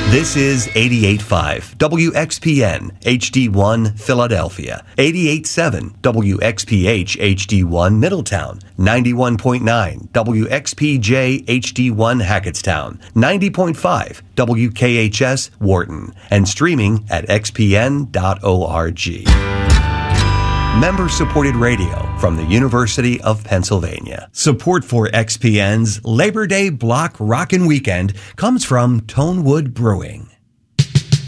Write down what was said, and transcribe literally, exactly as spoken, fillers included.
This is eighty-eight point five W X P N H D one Philadelphia, eighty-eight point seven W X P H H D one Middletown, ninety-one point nine W X P J H D one Hackettstown, ninety point five W K H S Wharton, and streaming at x p n dot org. Member-supported radio from the University of Pennsylvania. Support for X P N's Labor Day Block Rockin' Weekend comes from Tonewood Brewing.